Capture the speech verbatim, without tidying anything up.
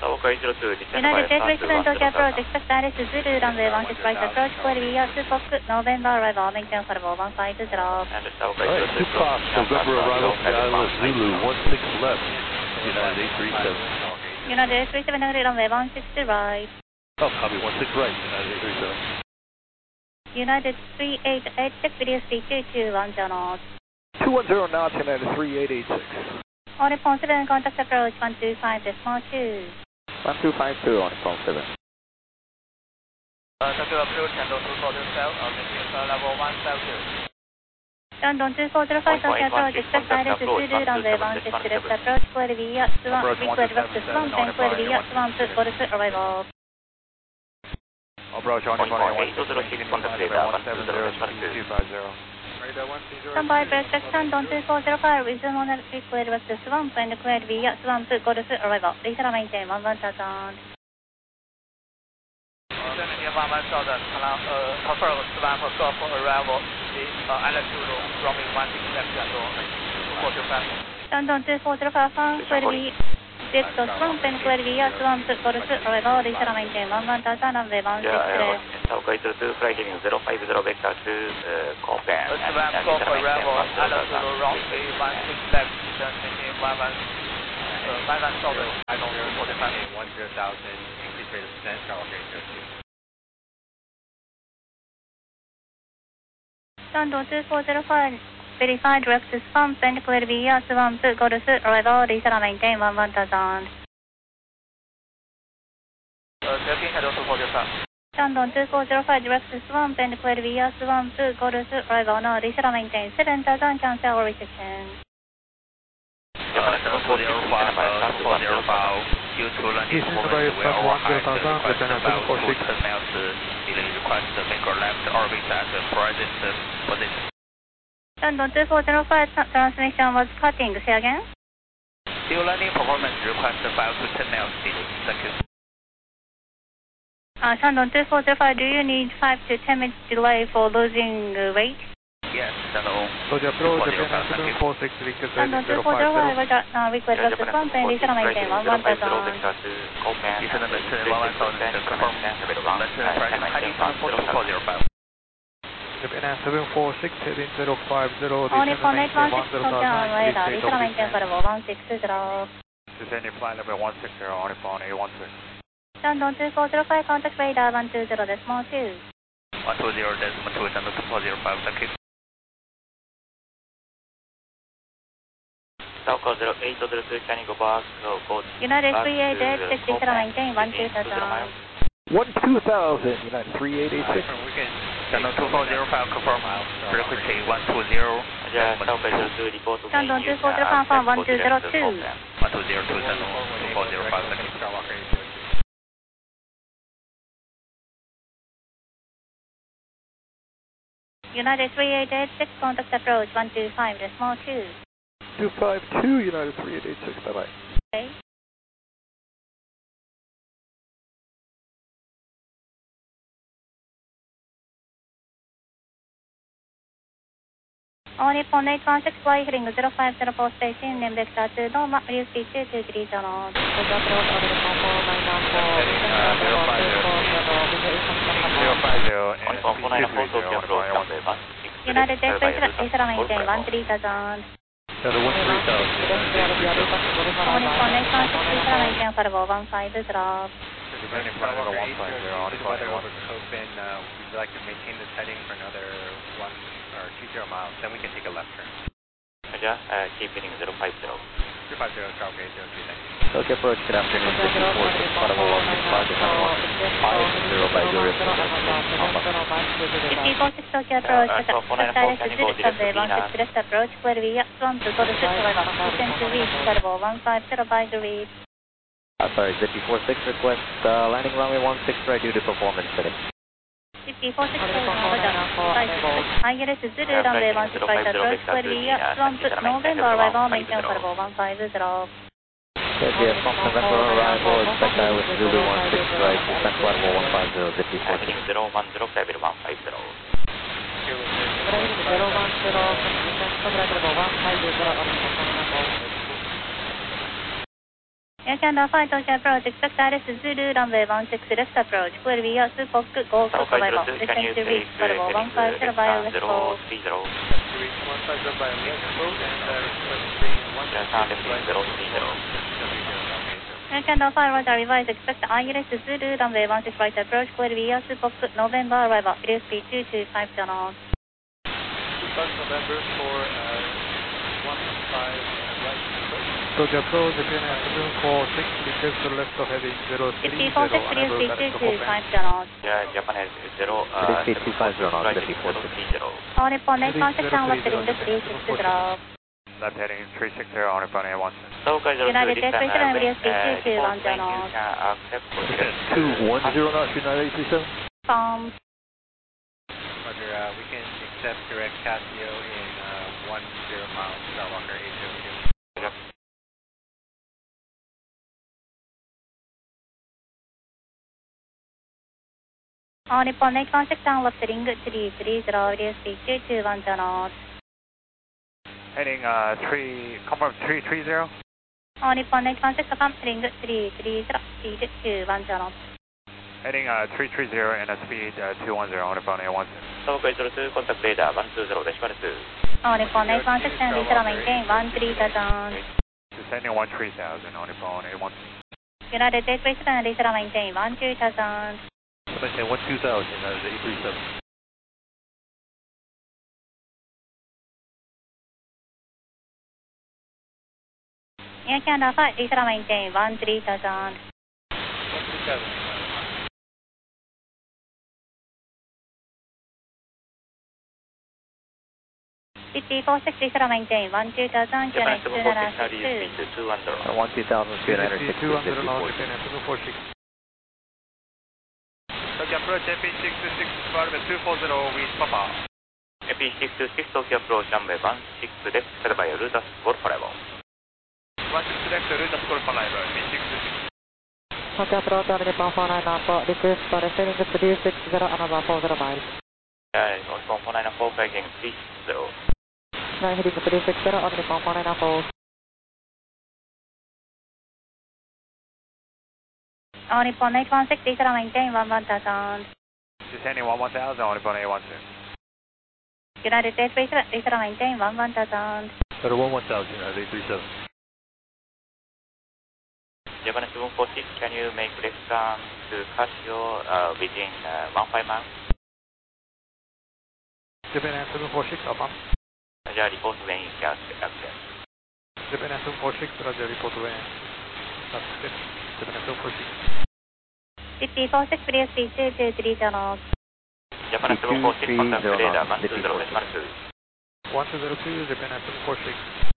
United J three seven Tokyo approach, expect direct to Zulu, runway one six right approach, clear V R two Fox, November arrival, maintain Carnival one five zero. Alright, two Fox, November arrival, Skyler Zulu, one six left, United eight three seven. United eight three seven, runway one six two right. Oh, copy, one six right, United eight three seven. United three eight eight six, video speed two two one zero knots. two one zero knots, United three eight eight six. On Nippon seven, contact approach one two five decimal two. one two five two on Nippon seven. Uh, Tokyo approach, Shandong two four zero five, uh, maintain level one seven zero. Shandong two four zero five, Tokyo approach, expect direct to Zulu, runway one six left approach, clear V R two one, clear reverse to Swamp, then clear V R Swamp, go to arrival. Approach on Nippon one six, one seven zero, two five zero. Standby breakfast, Shandong two four zero five, resume on the clear reverse to Swamp, and clear V R Swamp, go to arrival. Please maintain one one thousand. one one thousand, uh, confirm Swamp go for arrival, uh, altitude runway one six left, two four zero five. Shandong two four zero five, clear V R. Six to Swamp and clear V R Swamp, go to arrival, please maintain one one thousand, runway one six left. Southwest two, flight heading zero five zero, vector two, uh, Copan. Swamp go for arrival, altitude runway one six left, maintain one one, uh, one one thousand, I don't know, four five. one zero thousand, increase rate of descent, travel rate zero two. Shandong two four zero five, verify direct to Swamp and clear V R Swamp, go to arrival, please maintain one one thousand. Uh, Turkey, Shandong two four zero five. Shandong two four zero five, direct to Swamp and clear V R Swamp, go to arrival, no, please maintain seven thousand, cancel reception. Uh, seven four zero five, uh, four zero five, due to landing performance, we are overhigh, request about two ten miles, delay request make a left orbit at the present position. Shandong two four zero five, transmission was cutting, say again? Due landing performance, request five to ten miles delay, thank you. Uh, Shandong two four zero five, do you need five to ten minutes delay for losing uh, weight? Yes, Shandong. Tokyo approach, Japan seven four six, request Shandong two four zero five, uh, request was to Swamp and please maintain one one thousand. Descend maintain one one thousand, confirm, maintain pressure heading seven four two four zero five. Japan seven four six, heading zero five zero, On Nippon eight one six, descend Tokyo radar, please maintain Carnival one six zero. Descending flight level one six zero, on Nippon eight one six. Shandong two four zero five, contact radar one two zero decimal two. one two zero decimal two, Shandong two four zero five, thank you. Southwest zero eight zero two, Chinese go back, so go. United three eight eight six, please maintain one two thousand. one two thousand, United three eight eight six. Shandong two four zero five, confirm, frequency one two zero. Southwest two, report to Shandong two four zero five, one two zero two. one two zero two, Shandong two four zero five, thank you. United three eight eight six, contact approach one two five decimal two. two five two, United three eight eight six, bye-bye. Okay. On Nippon eight one six, fly heading zero five zero four station, name vector two, normal, view speed two two three zero. United Jet three seven, maintain one three thousand. one three thousand. On Nippon eight one six, three seven, maintain Carnival one five zero. Depending flight level one five zero, on Nippon eight one six. Copen, uh, would you like to maintain this heading for another one or two zero miles? Then we can take a left turn. Yeah, uh, keep heading zero five zero. two five zero, travel gate zero two, thank you. Tokyo approach, good afternoon, fifty four six, Carnival one six five, Japan one six five zero by zero. fifty-four six, Tokyo approach, direct to Zurich runway one six left approach, clear V R Swamp to go to Switzerland, descend to reach Carnival one five zero by the reach. Uh, sorry, fifty-four six, request uh, landing runway one six right due to performance setting. fifty-four six, I get it to Zurich runway one six five approach, clear V R Swamp to November arrival, maintain Carnival one five zero. Yes, yes, from November arrival, expect I with Zulu one six right, descent Carnival one five zero, fifty-four six. Heading zero one zero, Flight one five zero. Air Canada five Tokyo approach, expect Iris Zulu, runway one six left approach, clear via Supok, go for survival, distance to reach, Volvo one five zero via left four. one five zero by left foot and uh, request three one Air Canada five Roger, revise, expect Iris Zulu, runway one six right approach, clear via Supok, November arrival, clear speed two two five knots. Bus November for uh, one five right approach. Tokyo approach, Japan afternoon four six, request to left of heading zero three fifty zero, four six, clear enable speed direct two to two Hopen. five knots. Yeah, Japan has zero, uh, Three speed two five zero knots, fifty four six. All Nippon eight one six down left heading three six zero. Left heading three six zero on Nippon eight one six. United Jet Base and Emirates two two one zero knots. two one zero knots, United eight three seven. From Roger, uh, we can accept direct Casio in uh, one zero miles, Skywalker eight zero two. all Nippon eight one six down left heading three three zero, radius speed two two one zero knots. Heading uh, three, confirm three three zero. all Nippon eight one six down heading three three zero, speed two one zero knots. Heading uh, three three zero and a speed uh, two one zero on Nippon eight one six. Tokai zero two, contact radar one two zero, decimal two. all Nippon eight one six and Lisa maintain one three thousand. Descending one three thousand on Nippon eight one six. United Jet Base and Lisa maintain one two thousand. Maintain one two thousand, United eight three seven. Air Canada five, Lisa maintain one three thousand. one three seven. fifty four six, Lisa maintain one two thousand, Japan United seven four six, six radius two. speed two one zero. one two thousand two hundred sixty, two hundred fifty knots, four Japan afternoon four six. Tokyo approach F P six two six, runway two four zero, wind Papa. F P six two six, Tokyo approach runway one six left, set by Rutas Golf arrival. one six left, Rutas Golf arrival, wind six two six. Tokyo approach on Nippon four nine nine four, request for descending to three six zero, another four zero miles. Yeah, Nippon four nine four, flying three six zero. Now heading to three six zero on Nippon four nine nine four. all Nippon eight one six, Lisa maintain one one thousand. Descending one one thousand on Nippon eight one six. United Jet Base and Lisa maintain one one thousand. Better one one thousand, United eight three seven. Japan seven four six, can you make left turn to Casio uh, within uh, one five miles? Japan seven four six, affirm. Roger, report when you can access. Japan seven four six, Roger, report when. Access. Japan seven four six. fifty four six, radius speed two two three zero knots. Japan seven four six, contact radar one two zero, decimal two. one two zero two, Japan seven four six.